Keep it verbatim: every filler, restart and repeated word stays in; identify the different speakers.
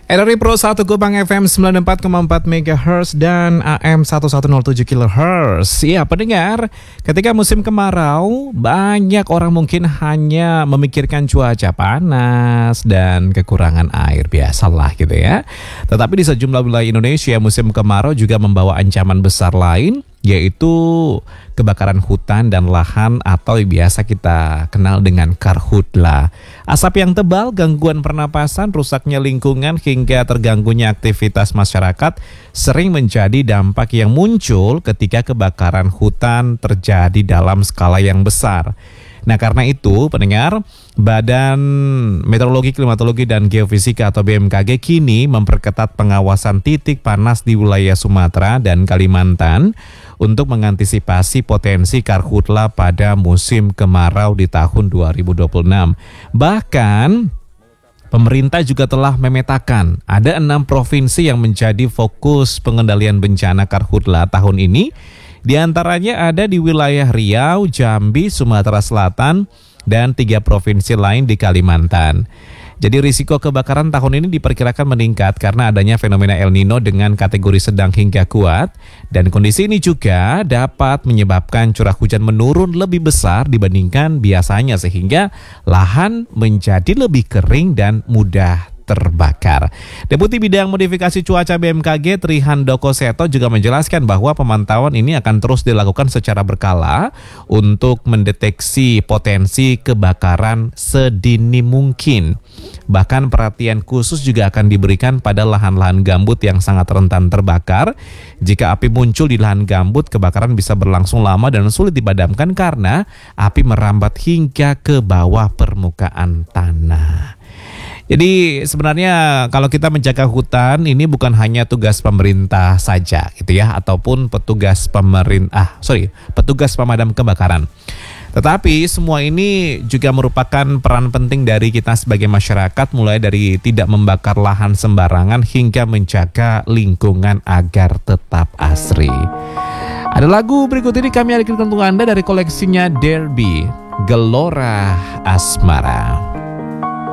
Speaker 1: R R I Pro satu Kupang F M sembilan puluh empat koma empat megahertz dan A M seribu seratus tujuh kilohertz. Ya pendengar, ketika musim kemarau, banyak orang mungkin hanya memikirkan cuaca panas dan kekurangan air, biasalah gitu ya. Tetapi di sejumlah wilayah Indonesia, musim kemarau juga membawa ancaman besar lain, yaitu kebakaran hutan dan lahan atau biasa kita kenal dengan karhutla. Asap yang tebal, gangguan pernapasan, rusaknya lingkungan hingga terganggunya aktivitas masyarakat sering menjadi dampak yang muncul ketika kebakaran hutan terjadi dalam skala yang besar. Nah karena itu pendengar, Badan Meteorologi, Klimatologi, dan Geofisika atau B M K G kini memperketat pengawasan titik panas di wilayah Sumatera dan Kalimantan untuk mengantisipasi potensi karhutla pada musim kemarau di tahun dua ribu dua puluh enam. Bahkan pemerintah juga telah memetakan ada enam provinsi yang menjadi fokus pengendalian bencana karhutla tahun ini. Di antaranya ada di wilayah Riau, Jambi, Sumatera Selatan, dan tiga provinsi lain di Kalimantan. Jadi risiko kebakaran tahun ini diperkirakan meningkat karena adanya fenomena El Nino dengan kategori sedang hingga kuat. Dan kondisi ini juga dapat menyebabkan curah hujan menurun lebih besar dibandingkan biasanya sehingga lahan menjadi lebih kering dan mudah terbakar. Deputi Bidang Modifikasi Cuaca B M K G Trihandoko Seto juga menjelaskan bahwa pemantauan ini akan terus dilakukan secara berkala untuk mendeteksi potensi kebakaran sedini mungkin. Bahkan perhatian khusus juga akan diberikan pada lahan-lahan gambut yang sangat rentan terbakar. Jika api muncul di lahan gambut, kebakaran bisa berlangsung lama dan sulit dipadamkan karena api merambat hingga ke bawah permukaan tanah. Jadi sebenarnya kalau kita menjaga hutan ini bukan hanya tugas pemerintah saja gitu ya, ataupun petugas pemerintah, ah, sorry, petugas pemadam kebakaran. Tetapi semua ini juga merupakan peran penting dari kita sebagai masyarakat, mulai dari tidak membakar lahan sembarangan hingga menjaga lingkungan agar tetap asri. Ada lagu berikut ini kami hadirkan untuk Anda dari koleksinya Derby, Gelora Asmara.